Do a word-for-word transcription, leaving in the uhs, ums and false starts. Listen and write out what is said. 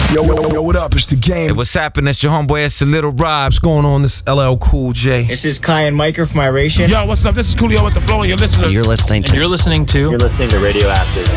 Yo, yo, yo, what up? It's the game. Hey, what's happening? It's your homeboy, it's a Little Rob. What's going on? This is L L Cool J. This is Kai and Micah from Iration. Yo, what's up? This is Coolio with the Flow, and you're listening. You're listening to. You're listening to. You're listening to Radioactive.